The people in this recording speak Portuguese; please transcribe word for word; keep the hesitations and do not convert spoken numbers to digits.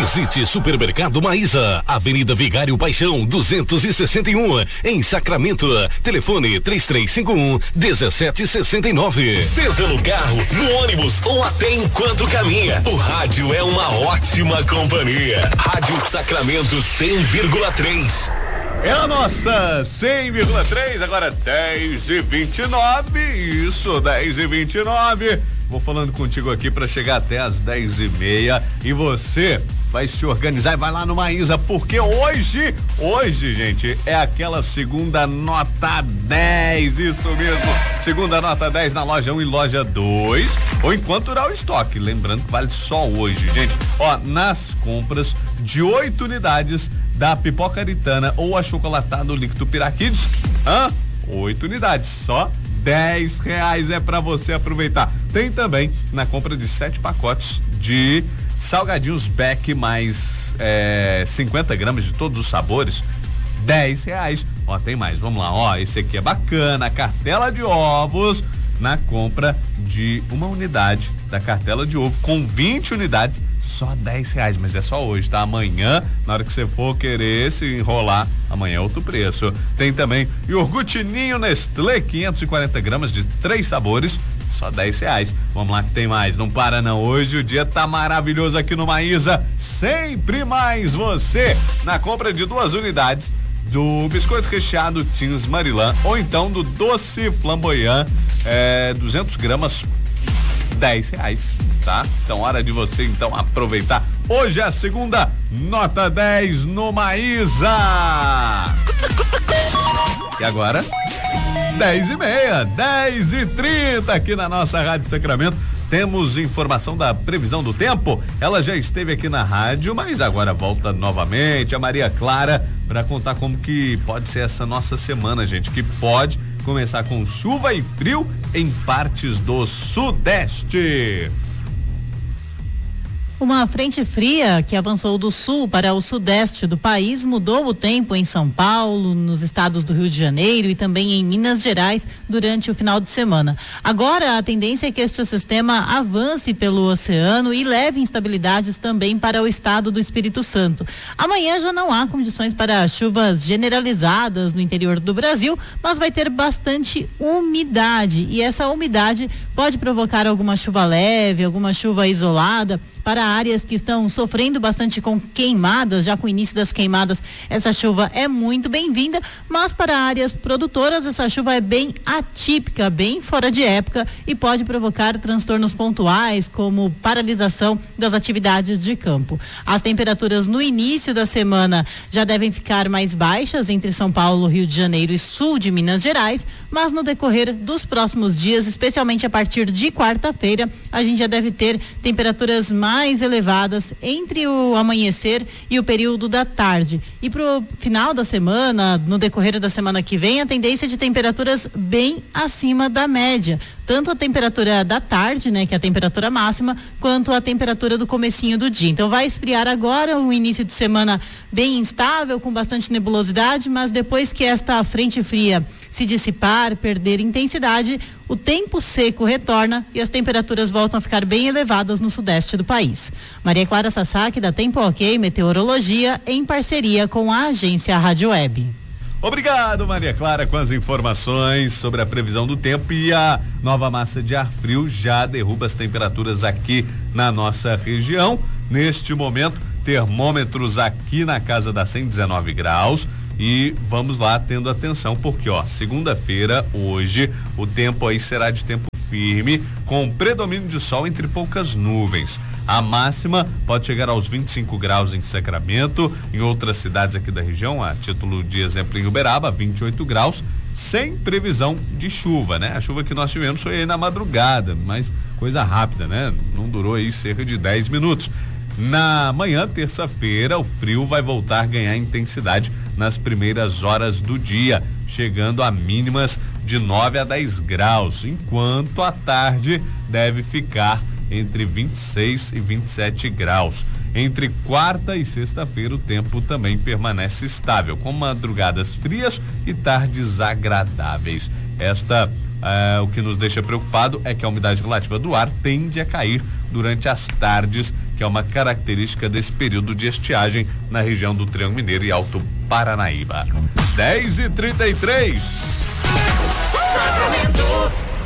Visite Supermercado Maísa, Avenida Vigário Paixão, duzentos e sessenta e um, em Sacramento. Telefone três três cinco um, um sete seis nove. Seja no carro, no ônibus ou até enquanto caminha, o rádio é uma ótima companhia. Rádio Sacramento cem vírgula três. É a nossa cem vírgula três, agora dez e vinte e nove, isso, dez e vinte e nove. Vou falando contigo aqui para chegar até as dez e meia e você vai se organizar e vai lá no Maísa, porque hoje, hoje, gente, é aquela segunda nota dez, isso mesmo, segunda nota dez na loja um e loja dois, ou enquanto durar o estoque, lembrando que vale só hoje, gente. Ó, nas compras de oito unidades da pipoca aritana ou achocolatado líquido Piraquides, hã? Oito unidades, só dez reais é pra você aproveitar. Tem também na compra de sete pacotes de salgadinhos Beck mais é, cinquenta gramas de todos os sabores, dez reais. Ó, tem mais, vamos lá, ó, esse aqui é bacana, cartela de ovos na compra de uma unidade da cartela de ovo com vinte unidades, só dez reais, mas é só hoje, tá? Amanhã, na hora que você for querer se enrolar, amanhã é outro preço. Tem também iogurte Ninho Nestlé, quinhentos e quarenta gramas de três sabores, só dez reais. Vamos lá que tem mais, não para não. Hoje o dia tá maravilhoso aqui no Maísa, sempre mais você, na compra de duas unidades do biscoito recheado Tins Marilã ou então do doce flamboyant, é, duzentos gramas, dez reais, tá? Então, hora de você então aproveitar. Hoje é a segunda nota dez no Maísa. E agora? dez e meia, dez e trinta aqui na nossa Rádio Sacramento. Temos informação da previsão do tempo. Ela já esteve aqui na rádio, mas agora volta novamente a Maria Clara para contar como que pode ser essa nossa semana, gente, que pode começar com chuva e frio em partes do Sudeste. Uma frente fria que avançou do sul para o sudeste do país mudou o tempo em São Paulo, nos estados do Rio de Janeiro e também em Minas Gerais durante o final de semana. Agora a tendência é que este sistema avance pelo oceano e leve instabilidades também para o estado do Espírito Santo. Amanhã já não há condições para chuvas generalizadas no interior do Brasil, mas vai ter bastante umidade e essa umidade pode provocar alguma chuva leve, alguma chuva isolada. Para áreas que estão sofrendo bastante com queimadas, já com o início das queimadas, essa chuva é muito bem-vinda, mas para áreas produtoras, essa chuva é bem atípica, bem fora de época e pode provocar transtornos pontuais, como paralisação das atividades de campo. As temperaturas no início da semana já devem ficar mais baixas entre São Paulo, Rio de Janeiro e sul de Minas Gerais, mas no decorrer dos próximos dias, especialmente a partir de quarta-feira, a gente já deve ter temperaturas mais mais elevadas entre o amanhecer e o período da tarde. E para o final da semana, no decorrer da semana que vem, a tendência de temperaturas bem acima da média. Tanto a temperatura da tarde, né, que é a temperatura máxima, quanto a temperatura do comecinho do dia. Então vai esfriar agora, um início de semana bem instável, com bastante nebulosidade, mas depois que esta frente fria se dissipar, perder intensidade, o tempo seco retorna e as temperaturas voltam a ficar bem elevadas no sudeste do país. Maria Clara Sasaki, da Tempo Ok Meteorologia, em parceria com a agência Rádio Web. Obrigado, Maria Clara, com as informações sobre a previsão do tempo, e a nova massa de ar frio já derruba as temperaturas aqui na nossa região. Neste momento, termômetros aqui na casa da cem e dezenove graus. E vamos lá tendo atenção, porque ó, segunda-feira, hoje, o tempo aí será de tempo firme, com predomínio de sol entre poucas nuvens. A máxima pode chegar aos vinte e cinco graus em Sacramento, em outras cidades aqui da região, a título de exemplo em Uberaba, vinte e oito graus, sem previsão de chuva, né? A chuva que nós tivemos foi aí na madrugada, mas coisa rápida, né? Não durou aí cerca de dez minutos. Na manhã, terça-feira, o frio vai voltar a ganhar intensidade nas primeiras horas do dia, chegando a mínimas de nove a dez graus, enquanto à tarde deve ficar entre vinte e seis e vinte e sete graus. Entre quarta e sexta-feira o tempo também permanece estável, com madrugadas frias e tardes agradáveis. Esta, uh, o que nos deixa preocupado é que a umidade relativa do ar tende a cair durante as tardes, que é uma característica desse período de estiagem na região do Triângulo Mineiro e Alto Paranaíba. dez e trinta e três.